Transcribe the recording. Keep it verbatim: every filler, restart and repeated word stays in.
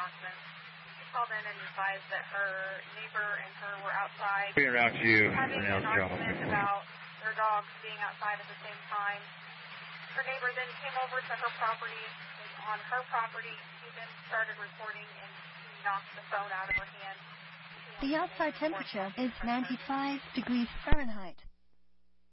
Johnson. She called in and advised that her neighbor and her were outside We route you having an an argument about their dogs being outside at the same time. Her neighbor then came over to her property. On her property, she then started recording and she knocked the phone out of her hand. The outside temperature is ninety-five degrees Fahrenheit.